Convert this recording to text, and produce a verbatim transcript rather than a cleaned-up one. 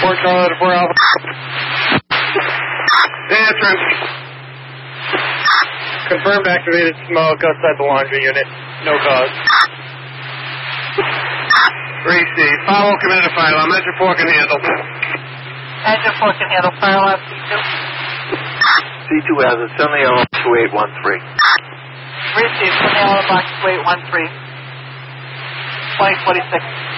four Charlie to four Alpha. Answering. Confirmed activated smoke outside the laundry unit. No cause. three C. Follow committed to fire alarm. Engine four can handle. Engine four can handle fire alarm C two. C two has a Sunny Island two eight one three. Received Sunny Island box two eight one three. twenty forty-six.